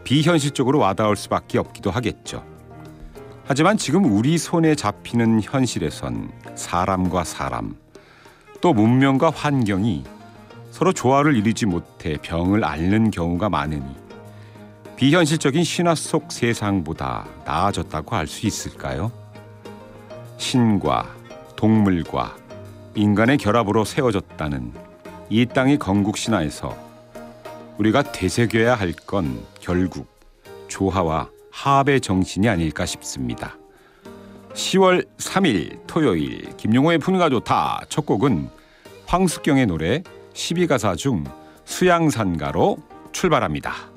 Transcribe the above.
비현실적으로 와닿을 수밖에 없기도 하겠죠. 하지만 지금 우리 손에 잡히는 현실에선 사람과 사람, 또 문명과 환경이 서로 조화를 이루지 못해 병을 앓는 경우가 많으니 비현실적인 신화 속 세상보다 나아졌다고 할 수 있을까요? 신과 동물과 인간의 결합으로 세워졌다는 이 땅의 건국신화에서 우리가 되새겨야 할 건 결국 조화와 합의 정신이 아닐까 싶습니다. 10월 3일 토요일 김용호의 풍류가 좋다. 첫 곡은 황숙경의 노래 12가사 중 수양산가로 출발합니다.